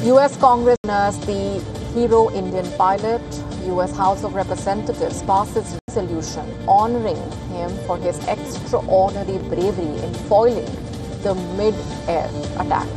US Congress honors the hero Indian pilot. US House of Representatives passes resolution honoring him for his extraordinary bravery in foiling the mid-air attack.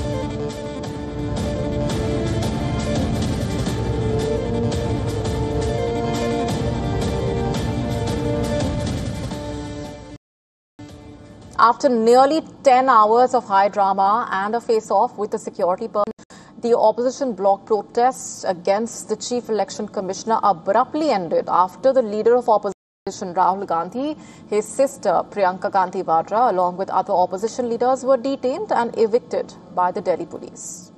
After nearly 10 hours of high drama and a face-off with the security person, the opposition bloc protests against the Chief Election Commissioner abruptly ended after the leader of opposition, Rahul Gandhi, his sister Priyanka Gandhi Vadra, along with other opposition leaders, were detained and evicted by the Delhi police.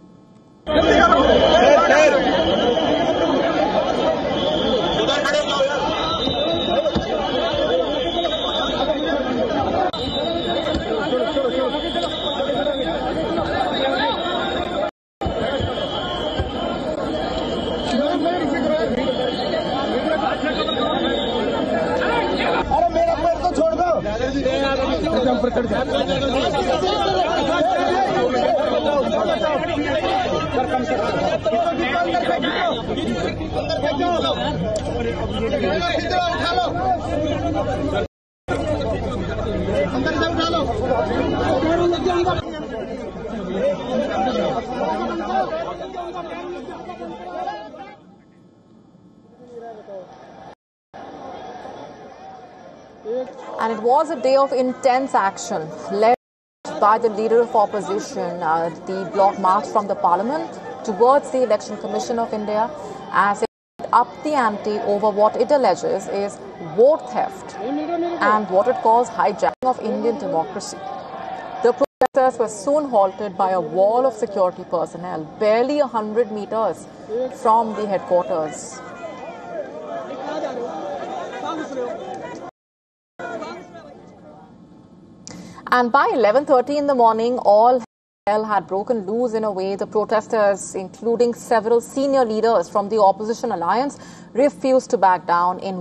And it was a day of intense action led by the leader of opposition. The bloc marched from the parliament towards the Election Commission of India as it upped the ante over what it alleges is vote theft and what it calls hijacking of Indian democracy. The protesters were soon halted by a wall of security personnel barely 100 meters from the headquarters. And by 11:30 in the morning, all hell had broken loose in a way. The protesters, including several senior leaders from the opposition alliance, refused to back down in